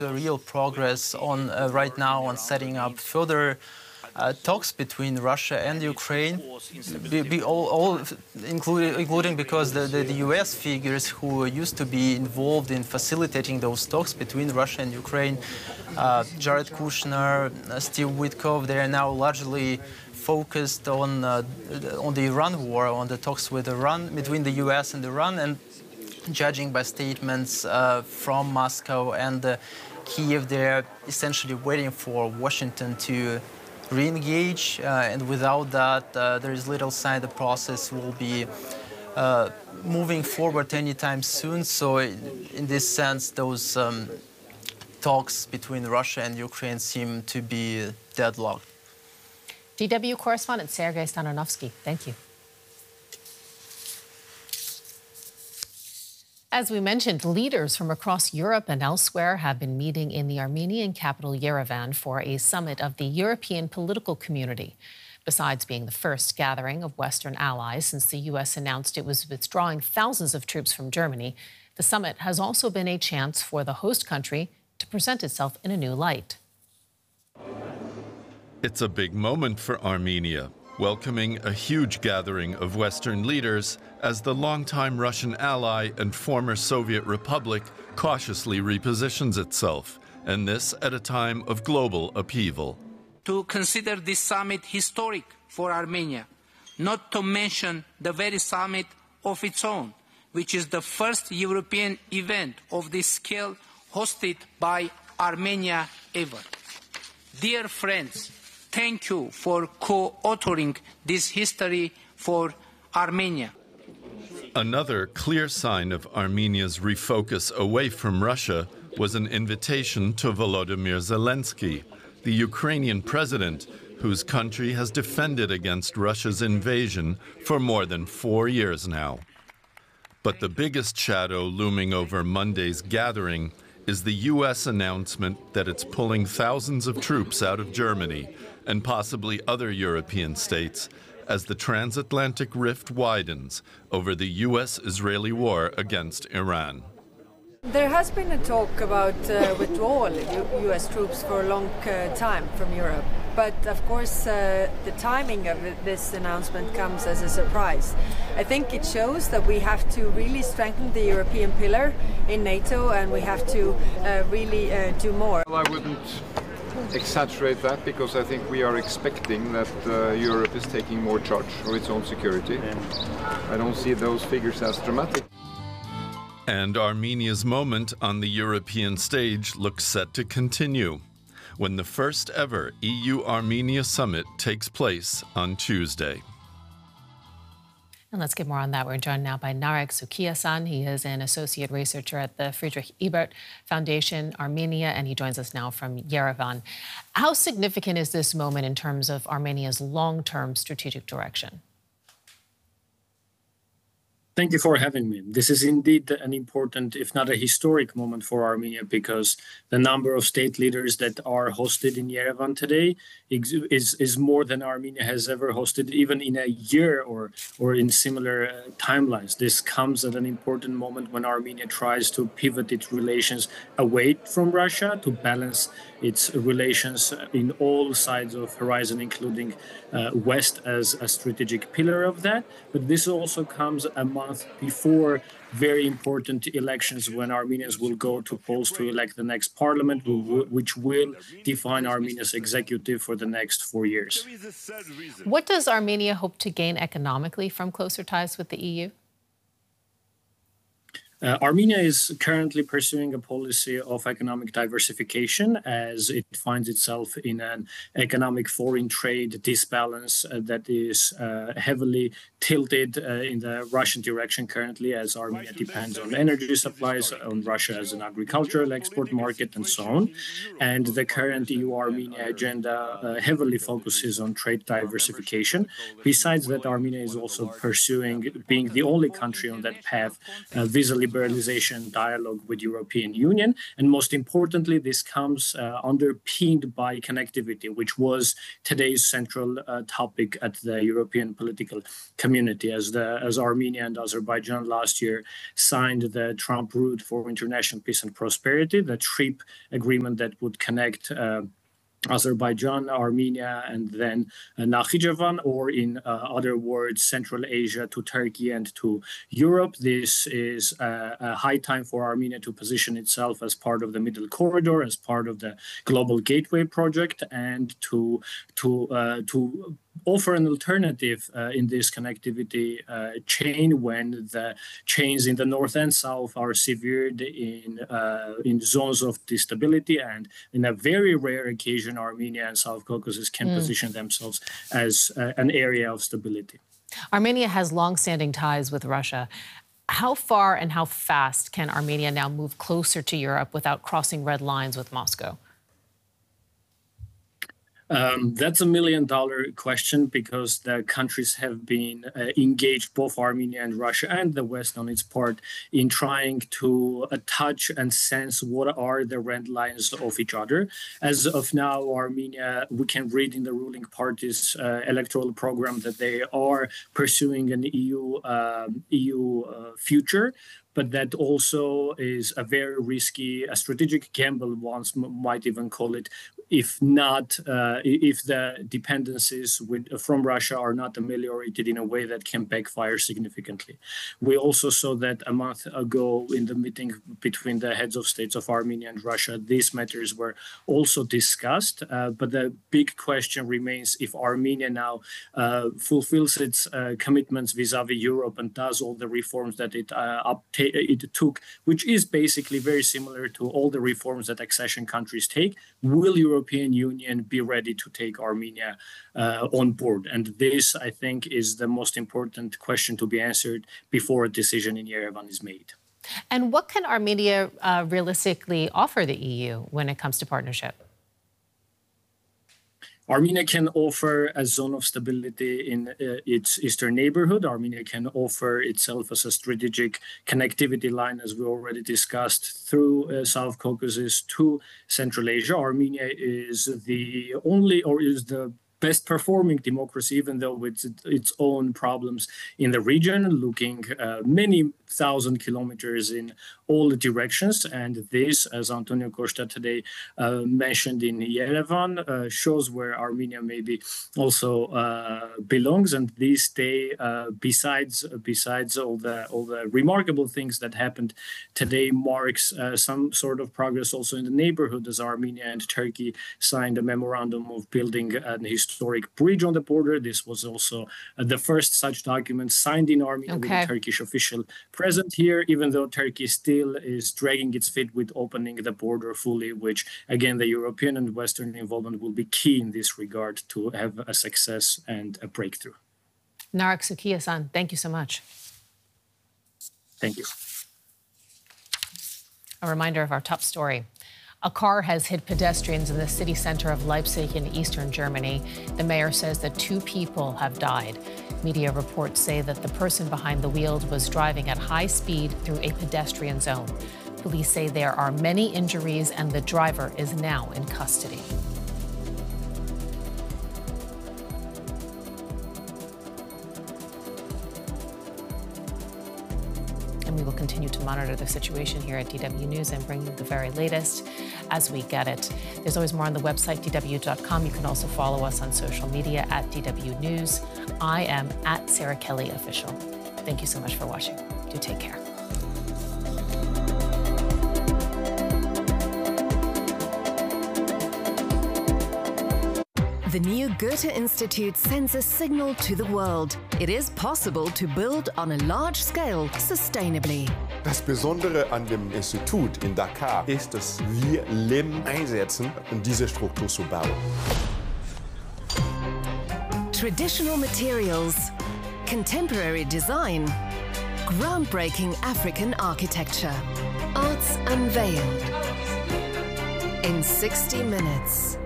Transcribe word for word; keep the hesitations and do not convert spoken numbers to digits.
The real progress on uh, right now on setting up further uh, talks between Russia and Ukraine, be, be all, all including, including because the, the, the U S figures who used to be involved in facilitating those talks between Russia and Ukraine, uh, Jared Kushner, uh, Steve Witkoff, they are now largely focused on uh, on the Iran war, on the talks with Iran, between the U S and Iran, and judging by statements uh, from Moscow and uh, Kiev, they're essentially waiting for Washington to re-engage, uh, and without that, uh, there is little sign the process will be uh, moving forward anytime soon. So in this sense, those um, talks between Russia and Ukraine seem to be deadlocked. D W correspondent Sergei Stanonovsky, thank you. As we mentioned, leaders from across Europe and elsewhere have been meeting in the Armenian capital Yerevan for a summit of the European political community. Besides being the first gathering of Western allies since the U S announced it was withdrawing thousands of troops from Germany, the summit has also been a chance for the host country to present itself in a new light. It's a big moment for Armenia, welcoming a huge gathering of Western leaders as the longtime Russian ally and former Soviet republic cautiously repositions itself, and this at a time of global upheaval. To consider this summit historic for Armenia, not to mention the very summit of its own, which is the first European event of this scale hosted by Armenia ever. Dear friends, thank you for co-authoring this history for Armenia. Another clear sign of Armenia's refocus away from Russia was an invitation to Volodymyr Zelensky, the Ukrainian president, whose country has defended against Russia's invasion for more than four years now. But the biggest shadow looming over Monday's gathering is the U S announcement that it's pulling thousands of troops out of Germany and possibly other European states as the transatlantic rift widens over the U S Israeli war against Iran. There has been a talk about uh, withdrawal of U S troops for a long uh, time from Europe. But of course, uh, the timing of this announcement comes as a surprise. I think it shows that we have to really strengthen the European pillar in NATO, and we have to uh, really uh, do more. Well, I wouldn't exaggerate that, because I think we are expecting that uh, Europe is taking more charge of its own security. I don't see those figures as dramatic. And Armenia's moment on the European stage looks set to continue when the first ever E U-Armenia summit takes place on Tuesday. And let's get more on that. We're joined now by Narek Sukiasan. He is an associate researcher at the Friedrich Ebert Foundation, Armenia, and he joins us now from Yerevan. How significant is this moment in terms of Armenia's long-term strategic direction? Thank you for having me. This is indeed an important, if not a historic moment for Armenia, because the number of state leaders that are hosted in Yerevan today is, is more than Armenia has ever hosted, even in a year or, or in similar uh, timelines. This comes at an important moment when Armenia tries to pivot its relations away from Russia to balance its relations in all sides of horizon, including uh, West as a strategic pillar of that. But this also comes a month before very important elections, when Armenians will go to polls to elect the next parliament, which will define Armenia's executive for the next four years. What does Armenia hope to gain economically from closer ties with the E U? Uh, Armenia is currently pursuing a policy of economic diversification as it finds itself in an economic foreign trade disbalance uh, that is uh, heavily tilted uh, in the Russian direction currently, as Armenia depends on energy supplies, on Russia as an agricultural export market, and so on. And the current E U-Armenia agenda uh, heavily focuses on trade diversification. Besides that, Armenia is also pursuing being the only country on that path uh, visibly liberalization dialogue with European Union. And most importantly, this comes uh, underpinned by connectivity, which was today's central uh, topic at the European political community, as the as Armenia and Azerbaijan last year signed the Trump Route for International Peace and Prosperity, the TRIP agreement that would connect uh, Azerbaijan, Armenia, and then uh, Nakhichevan, or in uh, other words, Central Asia to Turkey and to Europe. This is uh, a high time for Armenia to position itself as part of the Middle Corridor, as part of the Global Gateway project, and to to uh, to offer an alternative uh, in this connectivity uh, chain when the chains in the north and south are severed in uh, in zones of instability, and in a very rare occasion, Armenia and South Caucasus can mm. position themselves as uh, an area of stability. Armenia has long-standing ties with Russia. How far and how fast can Armenia now move closer to Europe without crossing red lines with Moscow? Um, that's a million dollar question, because the countries have been uh, engaged, both Armenia and Russia and the West on its part, in trying to uh, touch and sense what are the red lines of each other. As of now, Armenia, we can read in the ruling party's uh, electoral program that they are pursuing an E U, uh, E U uh, future. But that also is a very risky, a strategic gamble, one might even call it, if not, uh, if the dependencies with, from Russia are not ameliorated in a way that can backfire significantly. We also saw that a month ago in the meeting between the heads of states of Armenia and Russia, these matters were also discussed. Uh, but the big question remains if Armenia now uh, fulfills its uh, commitments vis-a-vis Europe and does all the reforms that it uh, uptakes it took, which is basically very similar to all the reforms that accession countries take. Will European Union be ready to take Armenia uh, on board? And this, I think, is the most important question to be answered before a decision in Yerevan is made. And what can Armenia uh, realistically offer the E U when it comes to partnership? Armenia can offer a zone of stability in uh, its eastern neighborhood. Armenia can offer itself as a strategic connectivity line, as we already discussed, through uh, South Caucasus to Central Asia. Armenia is the only, or is the best performing democracy, even though with its own problems in the region, looking uh, many thousand kilometers in all directions. And this, as Antonio Costa today uh, mentioned in Yerevan, uh, shows where Armenia maybe also uh, belongs. And this day, uh, besides besides all the all the remarkable things that happened today, marks uh, some sort of progress also in the neighborhood, as Armenia and Turkey signed a memorandum of building an historic bridge on the border. This was also uh, the first such document signed in Armenia okay. with a Turkish official present here, even though Turkey still is dragging its feet with opening the border fully, which, again, the European and Western involvement will be key in this regard to have a success and a breakthrough. Narek Sukiya-san, thank you so much. Thank you. A reminder of our top story. A car has hit pedestrians in the city center of Leipzig in eastern Germany. The mayor says that two people have died. Media reports say that the person behind the wheel was driving at high speed through a pedestrian zone. Police say there are many injuries and the driver is now in custody. And we will continue to monitor the situation here at D W News and bring you the very latest as we get it. There's always more on the website, D W dot com. You can also follow us on social media at D W News. I am at Sarah Kelly Official. Thank you so much for watching. Do take care. The new Goethe Institute sends a signal to the world. It is possible to build on a large scale sustainably. Das Besondere an dem Institut in Dakar ist, dass wir Lehm einsetzen, um diese Struktur zu bauen. Traditional materials, contemporary design, groundbreaking African architecture. Arts unveiled in sixty minutes.